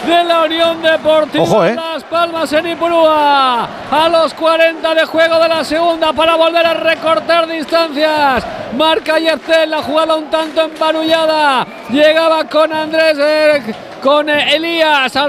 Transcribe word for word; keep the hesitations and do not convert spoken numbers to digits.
de la Unión Deportiva Ojo, ¿eh? Las Palmas en Ipurúa. A los cuarenta de juego de la segunda para volver a recortar distancias. Marca Yeftel, la jugada un tanto embarullada. Llegaba con Andrés, eh, con eh, Elías. Al